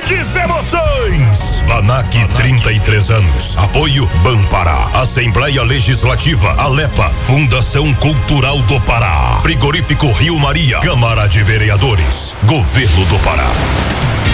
grandes emoções. ANAC, 33 anos. Apoio Banpará, Assembleia Legislativa, Alepa, Fundação Cultural do Pará, Frigorífico Rio Maria, Câmara de Vereadores, Governo do Pará.